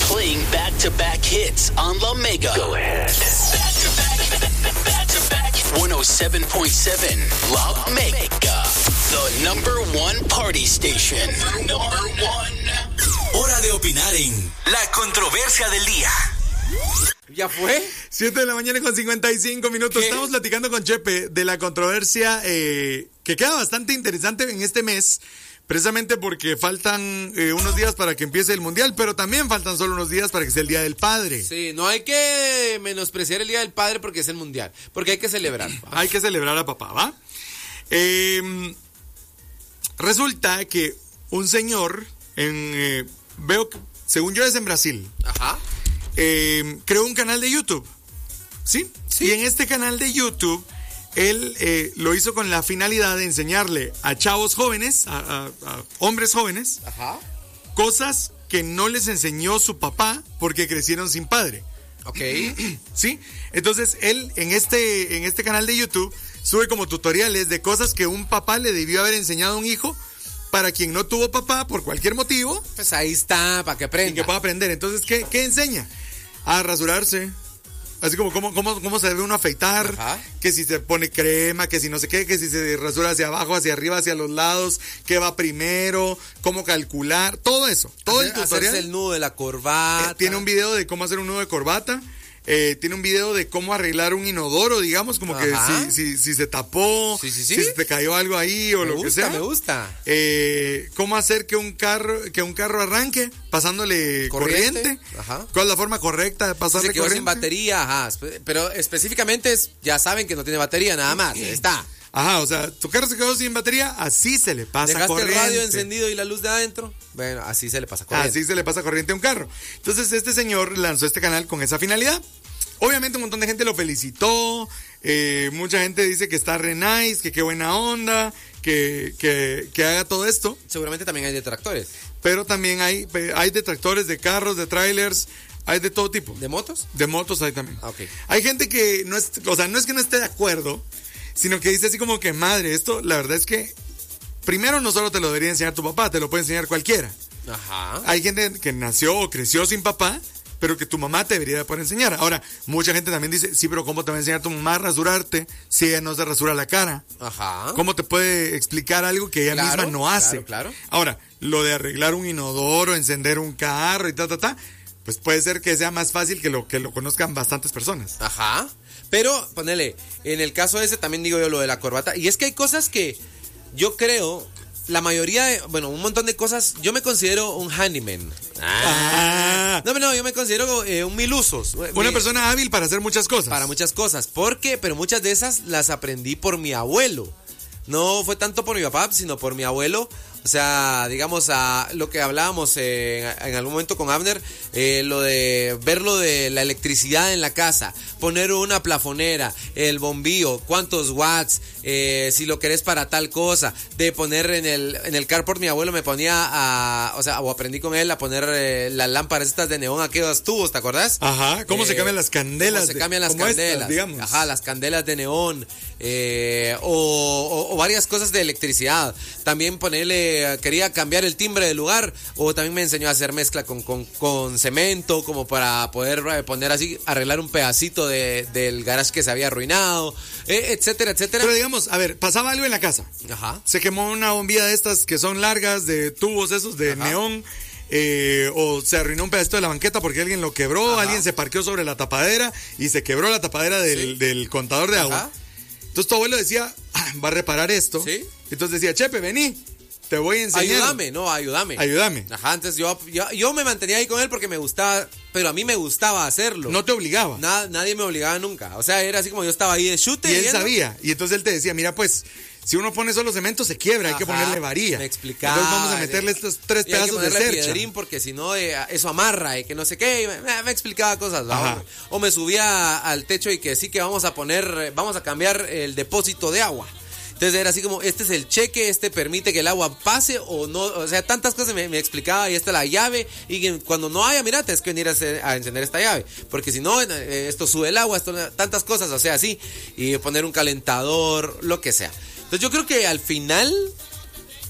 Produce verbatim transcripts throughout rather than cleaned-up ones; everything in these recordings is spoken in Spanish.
Playing back-to-back hits on La Mega. Go ahead. Back-to-back, back-to-back. one oh seven point seven La Mega. The number one party station. Number one. Hora de opinar en La Controversia del Día. ¿Ya fue? siete de la mañana con cincuenta y cinco minutos. ¿Qué? Estamos platicando con Chepe de la controversia eh, que queda bastante interesante en este mes, precisamente porque faltan eh, unos días para que empiece el Mundial, pero también faltan solo unos días para que sea el Día del Padre. Sí, no hay que menospreciar el Día del Padre porque es el Mundial, porque hay que celebrar. Hay que celebrar a papá, ¿va? Eh, resulta que un señor, en, eh, veo que, según yo es en Brasil, Ajá. eh, creó un canal de YouTube, ¿sí? Sí. Y en este canal de YouTube, él eh, lo hizo con la finalidad de enseñarle a chavos jóvenes, a, a, a hombres jóvenes, Ajá. cosas que no les enseñó su papá porque crecieron sin padre. Ok. ¿Sí? Entonces, él en este, en este canal de YouTube sube como tutoriales de cosas que un papá le debió haber enseñado a un hijo para quien no tuvo papá por cualquier motivo. Pues ahí está, para que aprenda. Y que pueda aprender. Entonces, ¿qué, qué enseña? A rasurarse. Así como cómo, cómo, cómo se debe uno afeitar, Ajá. que si se pone crema, que si no sé qué, que si se rasura hacia abajo, hacia arriba, hacia los lados, qué va primero, cómo calcular, todo eso. Todo Hacer, el tutorial. hacerse el nudo de la corbata. Eh, tiene un video de cómo hacer un nudo de corbata. Eh, tiene un video de cómo arreglar un inodoro, digamos, como Ajá. que si, si, si se tapó, Sí, sí, sí. si se te cayó algo ahí o Me lo gusta, que sea. me gusta. Eh, cómo hacer que un carro que un carro arranque pasándole corriente. Corriente. Ajá. ¿Cuál es la forma correcta de Se pasarle quedó corriente? sin batería, ajá. Pero específicamente es, ya saben que no tiene batería, nada más. Está. Ajá, o sea, tu carro se quedó sin batería, así se le pasa ¿Dejaste corriente. el radio encendido y la luz de adentro? Bueno, así se le pasa corriente. Así se le pasa corriente a un carro. Entonces, este señor lanzó este canal con esa finalidad. Obviamente un montón de gente lo felicitó, eh, mucha gente dice que está re nice, que qué buena onda, que, que, que haga todo esto, Seguramente también hay detractores. pero también hay, hay detractores de carros, de trailers, hay de todo tipo. ¿De motos? De motos hay también. Ah, ok. Hay gente que no es, o sea, no es que no esté de acuerdo, sino que dice así como que, madre, esto la verdad es que primero no solo te lo debería enseñar tu papá, te lo puede enseñar cualquiera. Ajá. Hay gente que nació o creció sin papá, pero que tu mamá te debería poder enseñar. Ahora, mucha gente también dice, sí, pero ¿cómo te va a enseñar tu mamá a rasurarte si ella no se rasura la cara? Ajá. ¿Cómo te puede explicar algo que ella Claro, misma no hace? claro, claro. Ahora, lo de arreglar un inodoro, encender un carro y ta, ta, ta, pues puede ser que sea más fácil que lo, que lo conozcan bastantes personas. Ajá. Pero, ponele, en el caso ese también digo yo lo de la corbata. Y es que hay cosas que yo creo, la mayoría, de, bueno, un montón de cosas, yo me considero un handyman. Ah. No, no, yo me considero eh, un mil usos. Una Mi- persona hábil para hacer muchas cosas. Para muchas cosas. ¿Por qué? Pero muchas de esas las aprendí por mi abuelo. No fue tanto por mi papá, sino por mi abuelo. O sea, digamos, a lo que hablábamos eh, en, en algún momento con Abner, eh, lo de ver lo de la electricidad en la casa, poner una plafonera, el bombillo, cuántos watts, eh, si lo querés para tal cosa, de poner en el en el carport, mi abuelo me ponía a, o sea, o aprendí con él a poner eh, las lámparas estas de neón, aquellos tubos, ¿te acordás? Ajá, ¿cómo Eh, se cambian las candelas? cómo se de- cambian las como candelas, estas, digamos. Ajá, las candelas de neón, eh, o, o, o varias cosas de electricidad. También ponerle, quería cambiar el timbre del lugar, o también me enseñó a hacer mezcla con, con, con cemento, como para poder eh, poner así, arreglar un pedacito de, del garage que se había arruinado, eh, etcétera, etcétera. Pero digamos, a ver, pasaba algo en la casa. Ajá. Se quemó una bombilla de estas que son largas, de tubos esos de Ajá. neón. Eh, o se arruinó un pedacito de la banqueta porque alguien lo quebró, Ajá. alguien se parqueó sobre la tapadera y se quebró la tapadera del, Sí. del contador de agua. Ajá. Entonces tu abuelo decía, "Ah, va a reparar esto." Sí. Entonces decía, Chepe, vení, te voy a enseñar. Ayúdame, no, ayúdame. Ayúdame. Ajá, antes yo, yo, yo me mantenía ahí con él porque me gustaba, pero a mí me gustaba hacerlo. No te obligaba. Na- nadie me obligaba nunca. O sea, era así como yo estaba ahí de chute. Y él viendo. sabía. Y entonces él te decía, mira, pues, si uno pone solo cemento se quiebra, hay que Ajá, ponerle varilla. Me explicaba. Entonces vamos a meterle estos tres y hay que pedazos de ponerle cercha. piedrín porque si no, eh, eso amarra y que no sé qué. y Me, me explicaba cosas. ¿no? Ajá. O me subía al techo y que sí que vamos a poner, eh, vamos a cambiar el depósito de agua. Entonces era así como, este es el cheque, este permite que el agua pase o no, o sea, tantas cosas me, me explicaba y esta es la llave y que cuando no haya, mira, tienes que venir a, hacer- a encender esta llave, porque si no, eh, esto sube el agua, esto, tantas cosas, o sea, así, y poner un calentador, lo que sea. Entonces yo creo que al final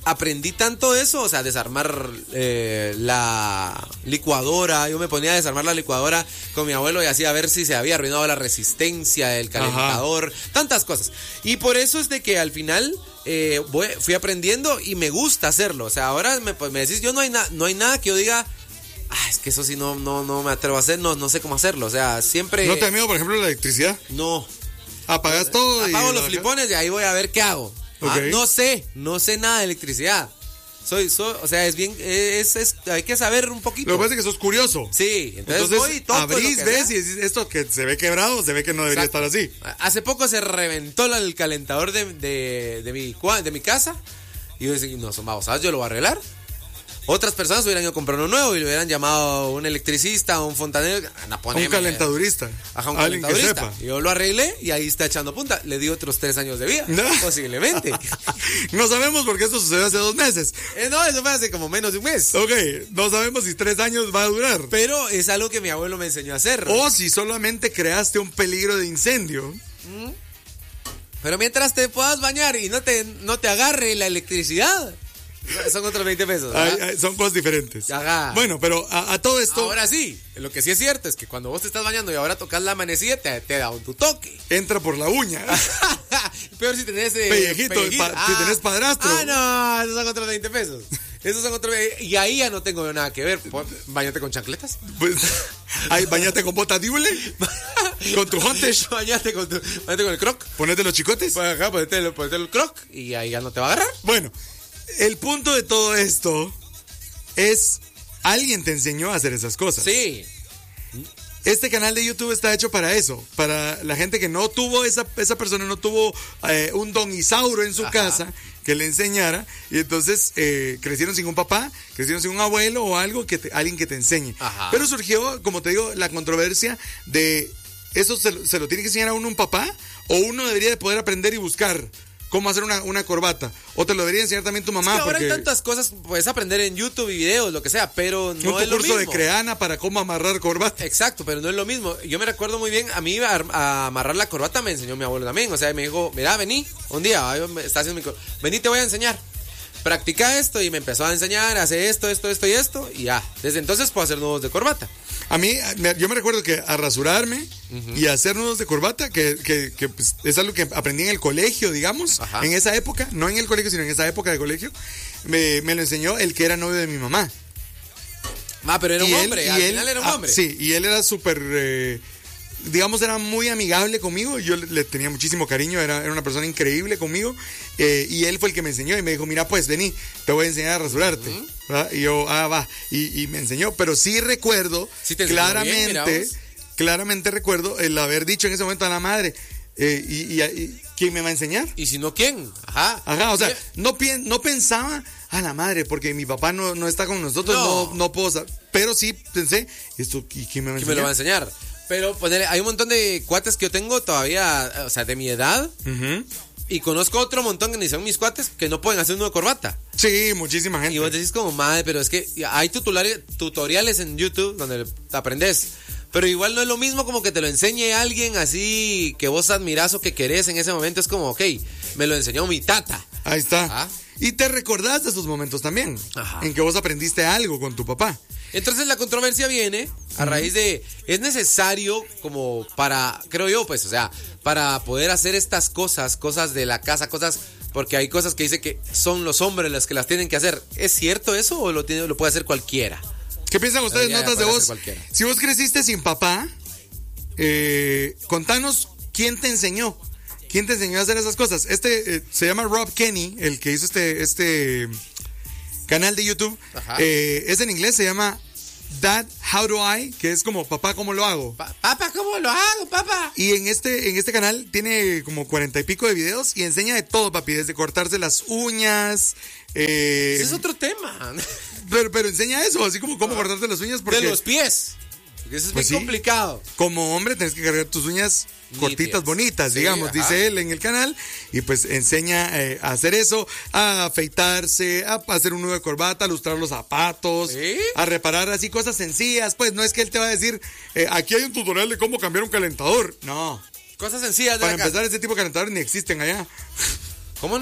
aprendí tanto eso, o sea, desarmar eh, la licuadora. Yo me ponía a desarmar la licuadora con mi abuelo y hacía a ver si se había arruinado la resistencia del calentador, ajá, tantas cosas. Y por eso es de que al final eh, voy, fui aprendiendo y me gusta hacerlo. O sea, ahora me, pues, me decís, yo no hay, na, no hay nada que yo diga, ah, es que eso sí no, no, no me atrevo a hacer, no, no sé cómo hacerlo. O sea, siempre... ¿No te da miedo, por ejemplo, la electricidad? No. ¿Apagas todo? Apago y los flipones y ahí voy a ver qué hago. Okay. Ah, no sé, no sé nada de electricidad. Soy, soy, o sea, es bien, es, es, hay que saber un poquito. Lo que pasa es que sos curioso. Sí, entonces, entonces voy y toco abrís, ves y decís, esto que se ve quebrado, se ve que no debería Exacto. estar así. Hace poco se reventó el calentador de, de, de, mi, de mi casa y yo decía, no, son babosadas, yo lo voy a arreglar. Otras personas hubieran ido a comprar uno nuevo y le hubieran llamado a un electricista, un fontanero, a un calentadurista. Ajá, un Alguien calentadurista. Que sepa. Yo lo arreglé y ahí está echando punta. Le di otros tres años de vida, ¿no? Posiblemente. No sabemos porque esto sucedió hace dos meses. Eh, no, eso fue hace como menos de un mes. Ok, no sabemos si tres años va a durar. Pero es algo que mi abuelo me enseñó a hacer. O si solamente creaste un peligro de incendio. ¿Mm? Pero mientras te puedas bañar y no te, no te agarre la electricidad... Son otros veinte pesos. Ay, ay, son cosas diferentes. Ajá. Bueno, pero a, a todo esto. Ahora sí, lo que sí es cierto es que cuando vos te estás bañando y ahora tocas la manecilla, te, te da un tu toque. Entra por la uña. Peor si tenés. Eh, pellejito, pellejito. Pa, ah, si tenés padrastro. Ah, no, esos son otros veinte pesos. Esos son otros. Y ahí ya no tengo nada que ver. Bañate con chancletas. Pues, ahí, bañate con botas dible. Con tu huntage. Bañate con, tu, bañate con el croc. Ponete los chicotes. Pues acá, ponete, ponete el croc. Y ahí ya no te va a agarrar. Bueno. El punto de todo esto es, alguien te enseñó a hacer esas cosas. Sí. Este canal de YouTube está hecho para eso, para la gente que no tuvo, esa, esa persona no tuvo eh, un don Isauro en su Ajá. casa que le enseñara, y entonces eh, crecieron sin un papá, crecieron sin un abuelo o algo, que te, alguien que te enseñe. Ajá. Pero surgió, como te digo, la controversia de, ¿eso se, se lo tiene que enseñar a uno un papá? ¿O uno debería de poder aprender y buscar cómo hacer una, una corbata? ¿O te lo debería enseñar también tu mamá? Es que ahora porque hay tantas cosas, puedes aprender en YouTube y videos, lo que sea, pero no un es lo mismo. Un curso de Creana para cómo amarrar corbata. Exacto, pero no es lo mismo. Yo me recuerdo muy bien, a mí a, a amarrar la corbata me enseñó mi abuelo también. O sea, me dijo, mira, vení, un día, está haciendo mi, vení, te voy a enseñar. Practica esto, y me empezó a enseñar, hace esto, esto, esto y esto, y ya. Desde entonces puedo hacer nudos de corbata. A mí, yo me recuerdo que a rasurarme uh-huh. y a hacer nudos de corbata, que, que, que pues, es algo que aprendí en el colegio, digamos, Ajá. en esa época, no en el colegio, sino en esa época de colegio, me, me lo enseñó el que era novio de mi mamá. Ah, pero era un y hombre, él, al él, final era un ah, hombre. Sí, y él era súper, eh, digamos, era muy amigable conmigo, yo le, le tenía muchísimo cariño, era, era una persona increíble conmigo, eh, y él fue el que me enseñó y me dijo, mira, pues, vení, te voy a enseñar a rasurarte. Uh-huh. ¿verdad? Y yo, ah, va, y, y me enseñó, pero sí recuerdo, sí te claramente, bien, claramente recuerdo el haber dicho en ese momento a la madre, eh, y, y, y ¿quién me va a enseñar? Y si no, ¿quién? Ajá. Ajá, o sea, no, no pensaba a la madre, porque mi papá no, no está con nosotros, no, no, no puedo saber, pero sí pensé, ¿esto, ¿y quién me va a enseñar? ¿Quién me lo va a enseñar? Pero poner, hay un montón de cuates que yo tengo todavía, o sea, de mi edad, uh-huh. y conozco otro montón que ni son mis cuates que no pueden hacer un nudo de corbata. Sí, muchísima gente. Y vos decís como, madre, pero es que hay tutoriales, tutoriales en YouTube donde aprendes. Pero igual no es lo mismo como que te lo enseñe alguien así que vos admirás o que querés en ese momento. Es como, ok, me lo enseñó mi tata. Ahí está. ¿Ah? Y te recordás de esos momentos también. Ajá. En que vos aprendiste algo con tu papá. Entonces la controversia viene a raíz de, es necesario como para, creo yo, pues, o sea, para poder hacer estas cosas, cosas de la casa, cosas, porque hay cosas que dice que son los hombres los que las tienen que hacer. ¿Es cierto eso o lo, tiene, lo puede hacer cualquiera? ¿Qué piensan ustedes, notas de voz? Si vos creciste sin papá, eh, contanos quién te enseñó. ¿Quién te enseñó a hacer esas cosas? Este eh, se llama Rob Kenny, el que hizo este, este canal de YouTube. Eh, es en inglés, se llama Dad, How Do I, que es como papá, ¿cómo lo hago? Pa- papá, ¿cómo lo hago, papá? Y en este, en este canal tiene como cuarenta y pico de videos y enseña de todo, papi, desde cortarse las uñas. Eh, Ese es otro tema. Pero, pero enseña eso, así como cómo cortarte las uñas. Porque, de los pies. Porque eso es pues muy sí, complicado. Como hombre tenés que cargar tus uñas cortitas, bonitas, sí, digamos, ajá. dice él en el canal. Y pues enseña eh, a hacer eso, a afeitarse, a hacer un nudo de corbata, a lustrar los zapatos, ¿sí? A reparar así cosas sencillas. Pues no es que él te va a decir, eh, aquí hay un tutorial de cómo cambiar un calentador. No. Cosas sencillas de Para la empezar, casa. Ese tipo de calentadores ni existen allá. ¿Cómo no?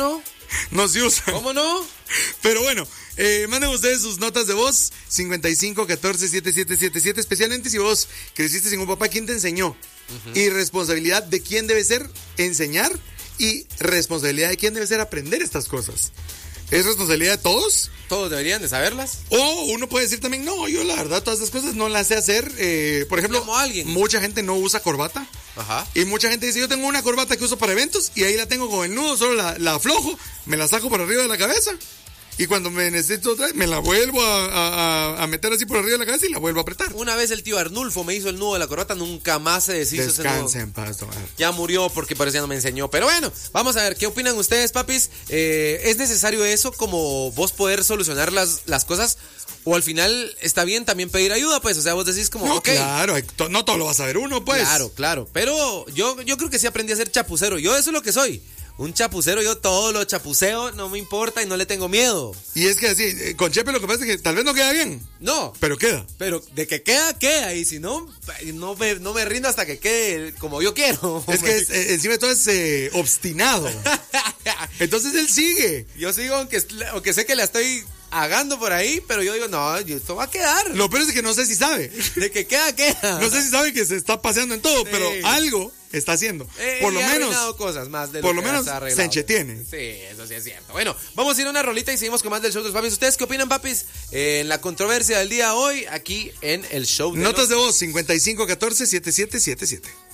No se usa. ¿Cómo no? Pero bueno, eh, manden ustedes sus notas de voz cincuenta y cinco catorce setenta y siete setenta y siete, especialmente si vos creciste sin un papá, ¿quién te enseñó? Uh-huh. Y responsabilidad de quién debe ser enseñar y responsabilidad de quién debe ser aprender estas cosas. ¿Es responsabilidad de todos? Todos deberían de saberlas. O uno puede decir también, no, yo la verdad todas estas cosas no las sé hacer. Eh, por ejemplo, como alguien. Mucha gente no usa corbata. Ajá. Y mucha gente dice, yo tengo una corbata que uso para eventos y ahí la tengo con el nudo, solo la, la aflojo, me la saco por arriba de la cabeza. Y cuando me necesito otra vez, me la vuelvo a, a, a meter así por arriba de la cabeza y la vuelvo a apretar. Una vez el tío Arnulfo me hizo el nudo de la corbata, nunca más se deshizo ese nudo. Descansa en paz, tomar. Ya murió porque parecía no me enseñó. Pero bueno, vamos a ver, ¿qué opinan ustedes, papis? Eh, ¿Es necesario eso como vos poder solucionar las, las cosas? O al final está bien también pedir ayuda, pues. O sea, vos decís como, no, ok. Claro, hay, to, no todo lo va a saber uno, pues. Claro, claro. Pero yo, yo creo que sí aprendí a ser chapucero. Yo eso es lo que soy. Un chapucero, yo todo lo chapuceo, no me importa y no le tengo miedo. Y es que así, con Chepe lo que pasa es que tal vez no queda bien. No. Pero queda. Pero de que queda, queda. Y si no, no me, no me rindo hasta que quede como yo quiero. Es que es, eh, encima de todo es eh, obstinado. Entonces él sigue. Yo sigo, aunque, aunque sé que la estoy hagando por ahí, pero yo digo, no, esto va a quedar. Lo peor es que no sé si sabe. De que queda, queda. No sé si sabe que se está paseando en todo, sí. pero algo está haciendo. Eh, por lo ha menos. Cosas más de lo por lo que menos se entretiene. Sí, eso sí es cierto. Bueno, vamos a ir a una rolita y seguimos con más del show de los papis. ¿Ustedes qué opinan, papis? Eh, en la controversia del día hoy, aquí en el show de Notas los... de voz cincuenta y cinco catorce setenta y siete setenta y siete.